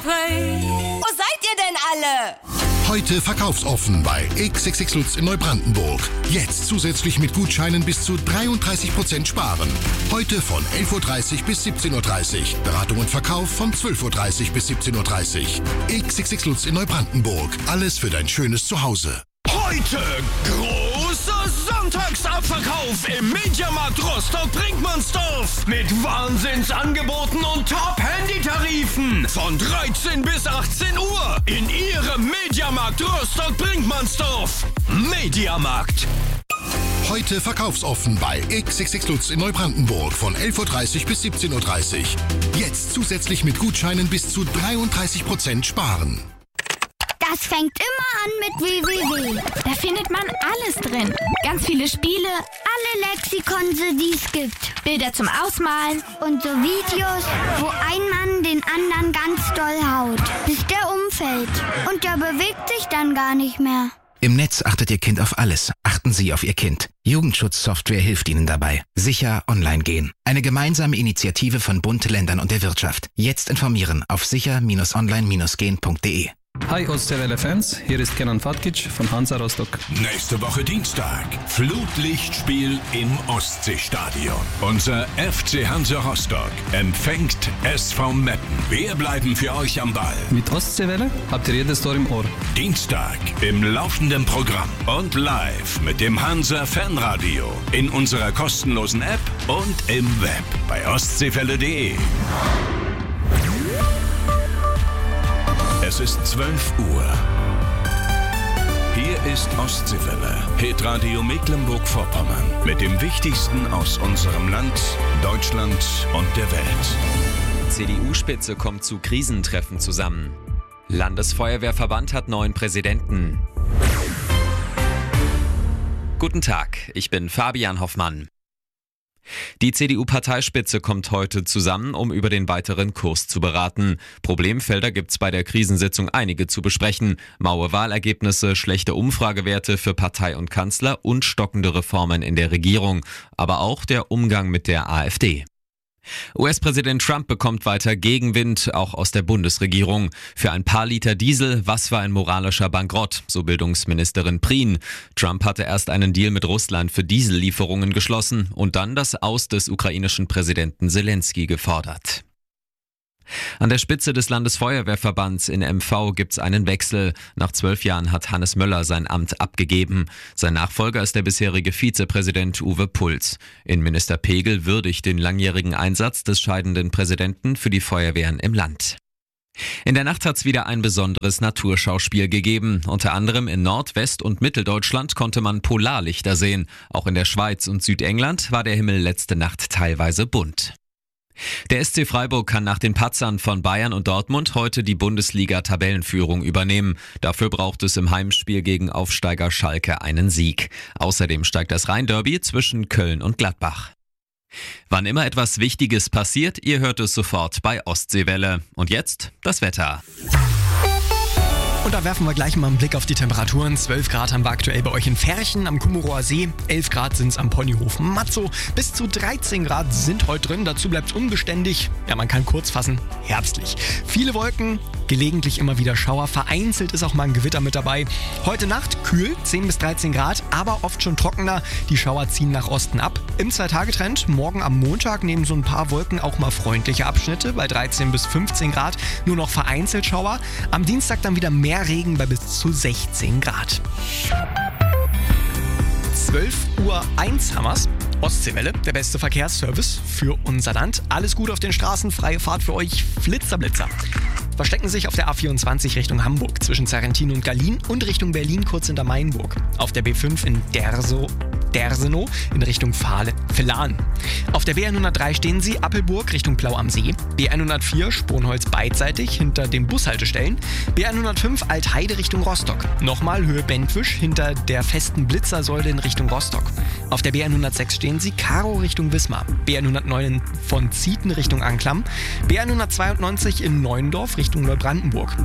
play. Wo seid ihr denn alle? Heute verkaufsoffen bei XXX Lutz in Neubrandenburg. Jetzt zusätzlich mit Gutscheinen bis zu 33% sparen. Heute von 11.30 Uhr bis 17.30 Uhr. Beratung und Verkauf von 12.30 Uhr bis 17.30 Uhr. XXX Lutz in Neubrandenburg. Alles für dein schönes Zuhause. Heute großer Sonntagsabverkauf im Mediamarkt Rostock-Brinkmannsdorf mit Wahnsinnsangeboten und Top-Handy-Tarifen von 13 bis 18 Uhr in Ihrem Mediamarkt Rostock-Brinkmannsdorf. Mediamarkt. Heute verkaufsoffen bei XXX Lutz in Neubrandenburg von 11.30 Uhr bis 17.30 Uhr. Jetzt zusätzlich mit Gutscheinen bis zu 33% sparen. Das fängt immer an mit www. Da findet man alles drin. Ganz viele Spiele, Alle Lexikonse, die es gibt. Bilder zum Ausmalen. Und so Videos, wo ein Mann den anderen ganz doll haut, bis der umfällt. Und der bewegt sich dann gar nicht mehr. Im Netz achtet Ihr Kind auf alles. Achten Sie auf Ihr Kind. Jugendschutzsoftware hilft Ihnen dabei. Sicher online gehen. Eine gemeinsame Initiative von Bund, Ländern und der Wirtschaft. Jetzt informieren auf sicher-online-gehen.de. Hi Ostseewelle-Fans, hier ist Kenan Fatkic von Hansa Rostock. Nächste Woche Dienstag, Flutlichtspiel im Ostseestadion. Unser FC Hansa Rostock empfängt SV Meppen. Wir bleiben für euch am Ball. Mit Ostseewelle habt ihr jedes Tor im Ohr. Dienstag im laufenden Programm und live mit dem Hansa Fanradio in unserer kostenlosen App und im Web bei ostseewelle.de. Es ist 12 Uhr. Hier ist Ostseewelle, Hitradio Mecklenburg-Vorpommern mit dem Wichtigsten aus unserem Land, Deutschland und der Welt. CDU-Spitze kommt zu Krisentreffen zusammen. Landesfeuerwehrverband hat neuen Präsidenten. Guten Tag, ich bin Fabian Hoffmann. Die CDU-Parteispitze kommt heute zusammen, um über den weiteren Kurs zu beraten. Problemfelder gibt's bei der Krisensitzung einige zu besprechen. Maue Wahlergebnisse, schlechte Umfragewerte für Partei und Kanzler und stockende Reformen in der Regierung. Aber auch der Umgang mit der AfD. US-Präsident Trump bekommt weiter Gegenwind, auch aus der Bundesregierung. Für ein paar Liter Diesel, was für ein moralischer Bankrott, so Bildungsministerin Prien. Trump hatte erst einen Deal mit Russland für Diesellieferungen geschlossen und dann das Aus des ukrainischen Präsidenten Zelensky gefordert. An der Spitze des Landesfeuerwehrverbands in MV gibt's einen Wechsel. Nach 12 Jahren hat Hannes Möller sein Amt abgegeben. Sein Nachfolger ist der bisherige Vizepräsident Uwe Puls. Innenminister Pegel würdigt den langjährigen Einsatz des scheidenden Präsidenten für die Feuerwehren im Land. In der Nacht hat's wieder ein besonderes Naturschauspiel gegeben. Unter anderem in Nord-, West- und Mitteldeutschland konnte man Polarlichter sehen. Auch in der Schweiz und Südengland war der Himmel letzte Nacht teilweise bunt. Der SC Freiburg kann nach den Patzern von Bayern und Dortmund heute die Bundesliga-Tabellenführung übernehmen. Dafür braucht es im Heimspiel gegen Aufsteiger Schalke einen Sieg. Außerdem steigt das Rhein-Derby zwischen Köln und Gladbach. Wann immer etwas Wichtiges passiert, ihr hört es sofort bei Ostseewelle. Und jetzt das Wetter. Und da werfen wir gleich mal einen Blick auf die Temperaturen. 12 Grad haben wir aktuell bei euch in Ferchen am Kummerower See. 11 Grad sind es am Ponyhof Matzow. Bis zu 13 Grad sind heute drin. Dazu bleibt es unbeständig. Ja, man kann kurz fassen, herbstlich. Viele Wolken, gelegentlich immer wieder Schauer. Vereinzelt ist auch mal ein Gewitter mit dabei. Heute Nacht kühl, 10 bis 13 Grad, aber oft schon trockener. Die Schauer ziehen nach Osten ab. Im 2-Tage-Trend, morgen am Montag nehmen so ein paar Wolken auch mal freundliche Abschnitte bei 13 bis 15 Grad. Nur noch vereinzelt Schauer. Am Dienstag dann wieder mehr Regen bei bis zu 16 Grad. 12:01 Uhr haben wir's. Ostseewelle, der beste Verkehrsservice für unser Land. Alles gut auf den Straßen, freie Fahrt für euch, Flitzer-Blitzer. Verstecken sich auf der A24 Richtung Hamburg zwischen Sarrentin und Gallien und Richtung Berlin kurz hinter Mainburg. Auf der B5 in Dersenow in Richtung Vehlan. Auf der B103 stehen sie Appelburg Richtung Plau am See. B104 Sponholz beidseitig hinter den Bushaltestellen. B105 Altheide Richtung Rostock. Nochmal Höhe Bentwisch hinter der festen Blitzersäule in Richtung Rostock. Auf der B106 stehen sie Karow Richtung Wismar. B109 von Zieten Richtung Anklam. B192 in Neuendorf Richtung Neubrandenburg.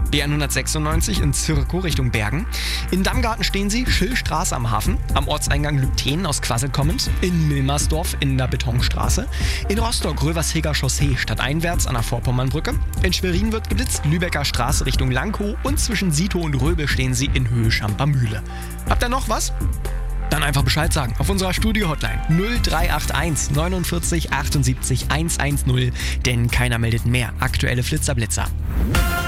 B196 in Zirkow Richtung Bergen. In Damgarten stehen sie Schillstraße am Hafen. Am Ortseingang Lübten Rhein aus Quassel kommend, in Milmersdorf in der Betonstraße, in Rostock Röversheger Chaussee stadteinwärts an der Vorpommernbrücke, in Schwerin wird geblitzt, Lübecker Straße Richtung Langkow und zwischen Sito und Röbel stehen Sie in Höhe Schampermühle. Habt ihr noch was? Dann einfach Bescheid sagen auf unserer Studio-Hotline 0381 49 78 110, denn keiner meldet mehr aktuelle Flitzer-Blitzer.